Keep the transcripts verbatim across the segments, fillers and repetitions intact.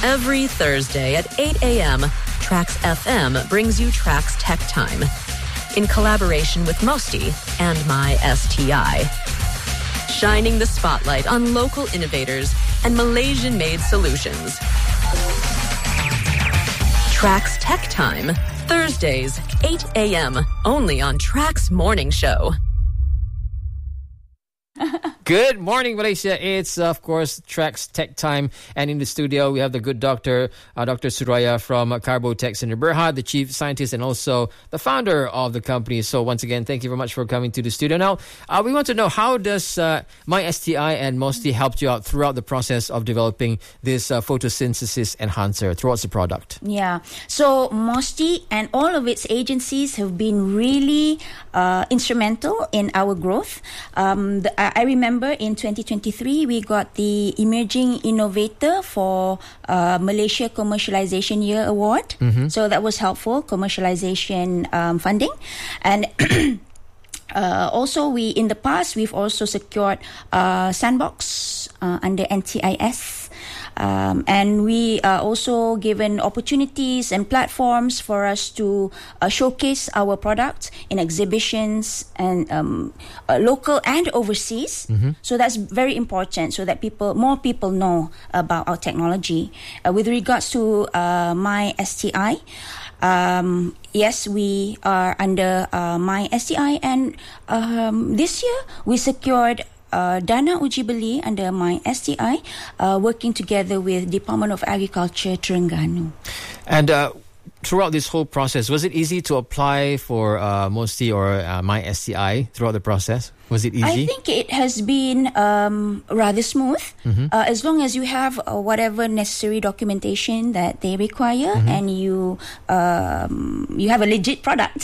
Every Thursday at eight a.m., Trax F M brings you Trax Tech Time in collaboration with Mosti and My S T I. Shining the spotlight on local innovators and Malaysian-made solutions. Trax Tech Time, Thursdays, eight a.m., only on Trax Morning Show. Good morning, Malaysia. It's, of course, Trax Tech Time. And in the studio, we have the good doctor, uh, Doctor Suraya from uh, Carbotech Center Berhad, the chief scientist and also the founder of the company. So once again, thank you very much for coming to the studio. Now, uh, we want to know, how does uh, My S T I and Mosti helped you out throughout the process of developing this uh, photosynthesis enhancer throughout the product? Yeah. So Mosti and all of its agencies have been really uh, instrumental in our growth. Um, the, I remember in twenty twenty-three, we got the Emerging Innovator for uh, Malaysia Commercialization Year Award. Mm-hmm. So that was helpful, commercialization um, funding. And uh, also, we in the past, we've also secured uh, Sandbox uh, under N T I S. Um, and we are also given opportunities and platforms for us to uh, showcase our products in exhibitions and um, uh, local and overseas. Mm-hmm. So that's very important, so that people, more people know about our technology. Uh, with regards to uh, My S T I, Um, yes, we are under uh, My S T I, and um, this year we secured Uh, Dana Uji Beli under My S T I, uh, working together with Department of Agriculture, Terengganu. And uh, throughout this whole process, was it easy to apply for uh, Mosti or uh, My S T I throughout the process? Was it easy? I think it has been um, rather smooth. Mm-hmm. Uh, as long as you have uh, whatever necessary documentation that they require, mm-hmm. and you um, you have a legit product,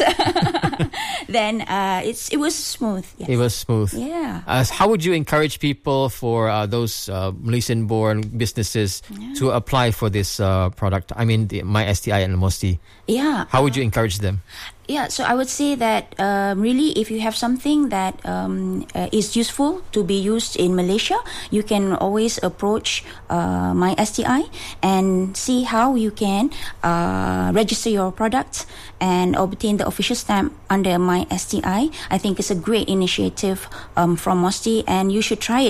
then uh, it's it was smooth. Yes. It was smooth. Yeah. Uh, how would you encourage people, for uh, those uh, Malaysian-born businesses, yeah. to apply for this uh, product? I mean, the My S T I and Mosti. Yeah. How would you encourage them? Yeah, so I would say that um, really, if you have something that um, uh, is useful to be used in Malaysia, you can always approach uh, My S T I and see how you can uh, register your product and obtain the official stamp under My S T I. I think it's a great initiative um, from Mosti, and you should try it.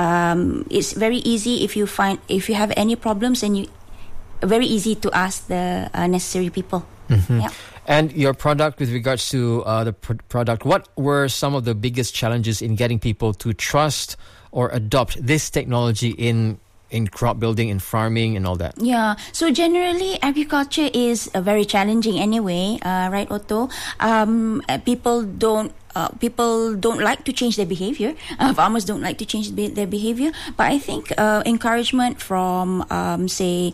Um, it's very easy. If you find if you have any problems, and you very easy to ask the uh, necessary people. Mm-hmm. Yeah. And your product, with regards to uh, the pr- product, what were some of the biggest challenges in getting people to trust or adopt this technology in in crop building, in farming, and all that? Yeah. So generally, agriculture is uh, very challenging anyway, uh, right, Otto? Um, uh, people don't. Uh, people don't like to change their behavior. Uh, farmers don't like to change be- their behavior. But I think uh, encouragement from, um, say,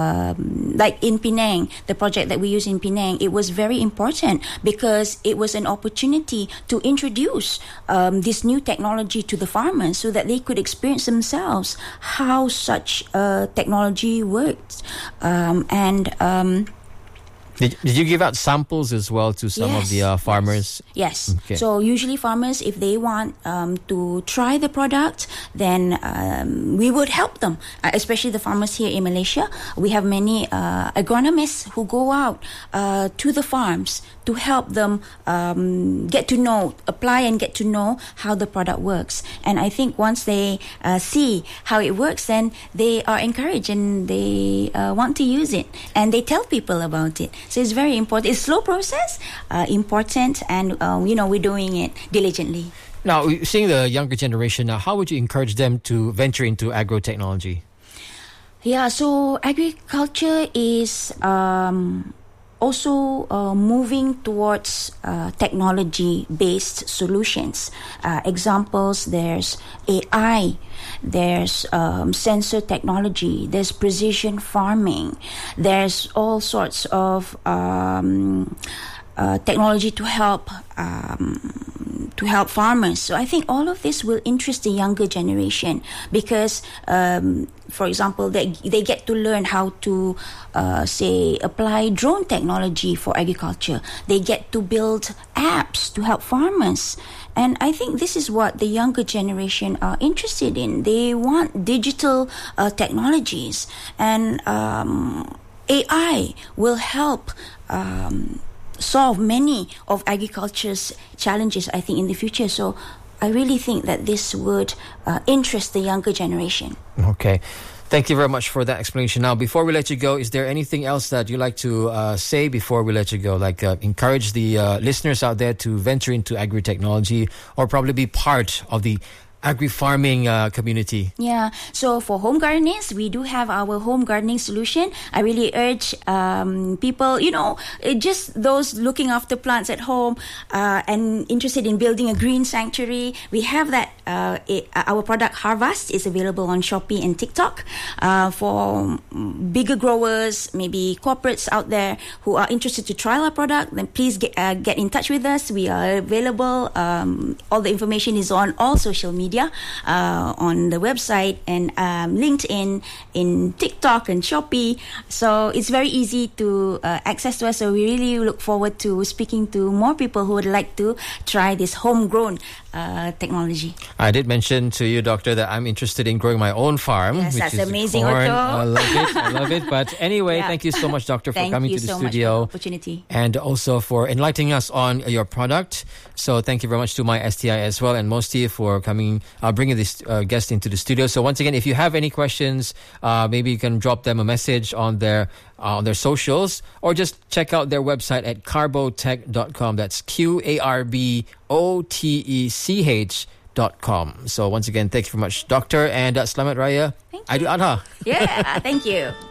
um, like in Penang, the project that we use in Penang, it was very important because it was an opportunity to introduce um, this new technology to the farmers so that they could experience themselves how such uh, technology works. Um, and... Um, Did, did you give out samples as well to some yes, of the uh, farmers? Yes. yes. Okay. So usually farmers, if they want um, to try the product, then um, we would help them, uh, especially the farmers here in Malaysia. We have many uh, agronomists who go out uh, to the farms to help them um, get to know, apply and get to know how the product works. And I think once they uh, see how it works, then they are encouraged and they uh, want to use it. And they tell people about it. So it's very important. It's a slow process, uh, important, and uh, you know, we're doing it diligently. Now, seeing the younger generation now, how would you encourage them to venture into agro-technology? Yeah, so agriculture is um, also uh, moving towards uh, technology-based solutions. Uh, examples, there's A I, there's um, sensor technology, there's precision farming, there's all sorts of um, uh, technology to help um, to help farmers. So I think all of this will interest the younger generation because, um, for example, they they get to learn how to, uh, say, apply drone technology for agriculture. They get to build apps to help farmers. And I think this is what the younger generation are interested in. They want digital uh, technologies. And um, A I will help um, solve many of agriculture's challenges, I think, in the future. So I really think that this would uh, interest the younger generation. Okay. Thank you very much for that explanation. Now, before we let you go, is there anything else that you'd like to uh, say before we let you go? Like uh, encourage the uh, listeners out there to venture into agri-technology or probably be part of the agri-farming uh, community. Yeah. So for home gardeners, we do have our home gardening solution. I really urge um, people, you know, just those looking after plants at home uh, and interested in building a green sanctuary. We have that. Uh, it, our product Harvest is available on Shopee and TikTok. Uh, for bigger growers, maybe corporates out there who are interested to trial our product, then please get uh, get in touch with us. We are available. Um, all the information is on all social media. Uh, on the website and um, LinkedIn, in TikTok and Shopee. So it's very easy to uh, access to us. So we really look forward to speaking to more people who would like to try this homegrown uh, technology. I did mention to you, Doctor, that I'm interested in growing my own farm. Yes, which that's is amazing, corn. Otto. I love it. I love it. But anyway, Yeah. thank you so much, Doctor, for Thank coming you to the so much studio. for the opportunity. And also for enlightening us on your product. So thank you very much to my S T I as well, and Mosti for coming, uh, bringing this uh, guest into the studio. So once again, if you have any questions, uh, maybe you can drop them a message on their uh, on their socials, or just check out their website at carbotech dot com. That's Q A R B O T E C H dot com. So once again, thank you very much, Doctor, and uh, Selamat Raya Thank Idul Adha. Yeah, thank you.